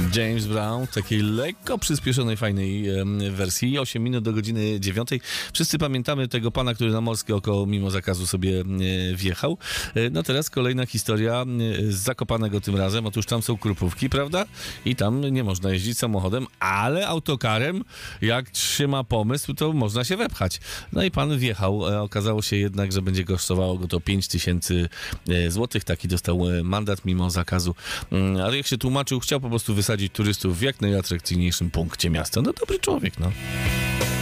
James Brown w takiej lekko przyspieszonej, fajnej wersji. 8 minut do godziny 9. Wszyscy pamiętamy tego pana, który na Morskie Oko mimo zakazu sobie wjechał. No teraz kolejna historia z Zakopanego tym razem. Otóż tam są Krupówki, prawda? I tam nie można jeździć samochodem, ale autokarem, jak trzyma pomysł, to można się wepchać. No i pan wjechał. Okazało się jednak, że będzie kosztowało go to 5000 złotych. Taki dostał mandat mimo zakazu. Ale jak się tłumaczył, chciał po prostu wysadzić turystów w jak najatrakcyjniejszym punkcie miasta. No dobry człowiek, no.